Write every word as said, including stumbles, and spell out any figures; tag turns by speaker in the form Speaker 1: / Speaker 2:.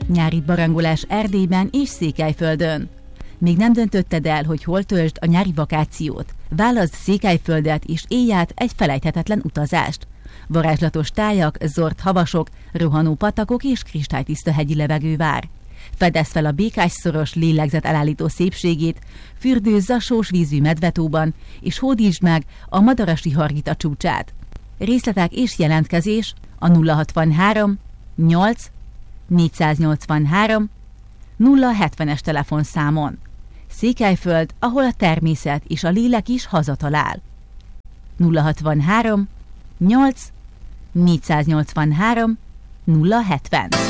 Speaker 1: Nyári barangolás Erdélyben és Székelyföldön. Még nem döntötted el, hogy hol töltsd a nyári vakációt? Válaszd Székelyföldet és élj át egy felejthetetlen utazást. Varázslatos tájak, zord havasok, rohanó patakok és kristálytiszta hegyi levegő vár. Fedezd fel a Békás-szoros lélegzet elállító szépségét, fürdőzz a sós vízű Medvetóban, és hódítsd meg a Madarasi Hargita csúcsát. Részletek és jelentkezés a nulla hatvanhárom nyolc négyszáznyolcvanhárom nulla hetvenes telefonszámon. Székelyföld, ahol a természet és a lélek is hazatalál. nulla hatvanhárom nyolc négyszáznyolcvanhárom nulla hetven.